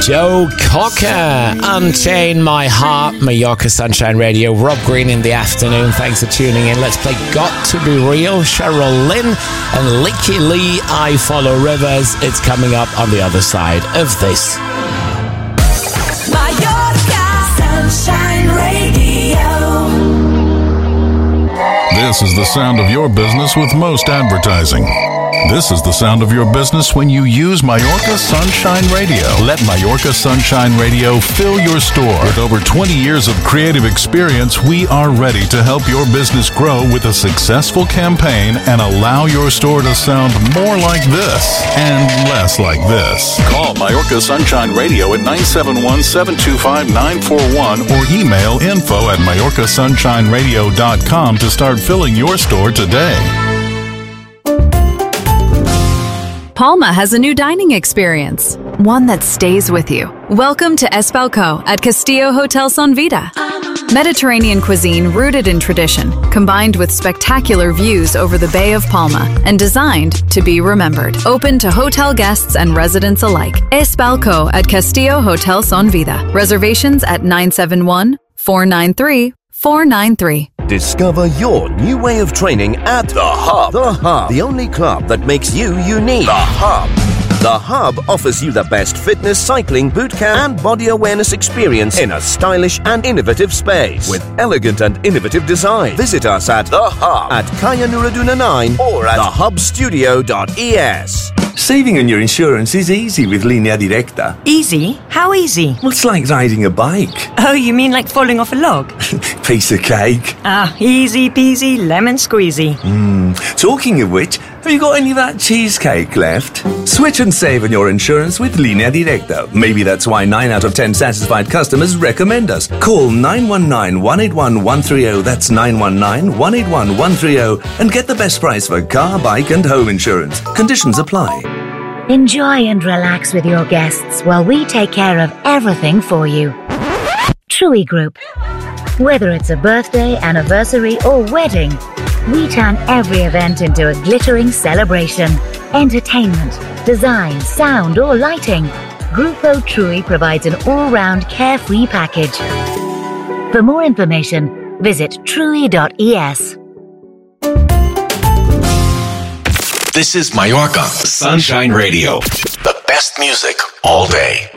Joe Cocker, Unchain My Heart, Mallorca Sunshine Radio. Rob Green in the afternoon. Thanks for tuning in. Let's play Got to Be Real, Cheryl Lynn and Licky Lee, I Follow Rivers. It's coming up on the other side of this. Mallorca Sunshine Radio. This is the sound of your business with most advertising. This is the sound of your business when you use Mallorca Sunshine Radio. Let Mallorca Sunshine Radio fill your store. With over 20 years of creative experience, we are ready to help your business grow with a successful campaign and allow your store to sound more like this and less like this. Call Mallorca Sunshine Radio at 971-725-941 or email info@mallorcasunShineRadio.com to start filling your store today. Palma has a new dining experience, one that stays with you. Welcome to Espalco at Castillo Hotel Son Vida. Mediterranean cuisine rooted in tradition, combined with spectacular views over the Bay of Palma, and designed to be remembered. Open to hotel guests and residents alike. Espalco at Castillo Hotel Son Vida. Reservations at 971-493-493. Discover your new way of training at The Hub. The Hub, the only club that makes you unique. The Hub. The Hub offers you the best fitness, cycling, bootcamp, and body awareness experience in a stylish and innovative space with elegant and innovative design. Visit us at The Hub at Kaya Nuraduna 9 or at thehubstudio.es. Saving on your insurance is easy with Linea Directa. Easy? How easy? Well, it's like riding a bike. Oh, you mean like falling off a log? Piece of cake. Ah, easy peasy, lemon squeezy. Talking of which, have you got any of that cheesecake left? Switch and save on your insurance with Linea Directa. Maybe that's why 9 out of 10 satisfied customers recommend us. Call 919-181-130, that's 919-181-130, and get the best price for car, bike and home insurance. Conditions apply. Enjoy and relax with your guests while we take care of everything for you. TRUI Group. Whether it's a birthday, anniversary or wedding, we turn every event into a glittering celebration. Entertainment, design, sound or lighting. Grupo TRUI provides an all-round carefree package. For more information, visit trui.es. This is Mallorca Sunshine Radio. The best music all day.